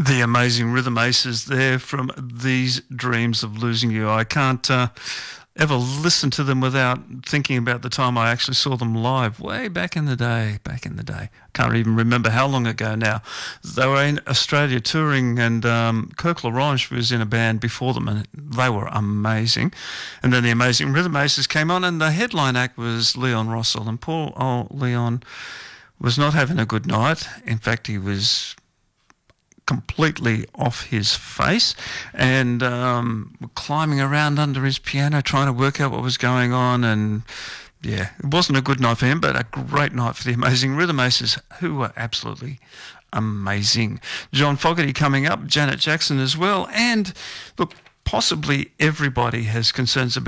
The amazing Rhythm Aces there from These Dreams of Losing You. I can't ever listen to them without thinking about the time I actually saw them live way back in the day. Can't even remember how long ago now. They were in Australia touring, and Kirk L'Orange was in a band before them, and they were amazing. And then the amazing Rhythm Aces came on, and the headline act was Leon Russell, and poor old Leon was not having a good night. In fact, he was completely off his face and climbing around under his piano trying to work out what was going on, and yeah, it wasn't a good night for him, but a great night for the amazing Rhythm Aces, who were absolutely amazing. John Fogerty coming up, Janet Jackson as well, and look, possibly everybody has concerns about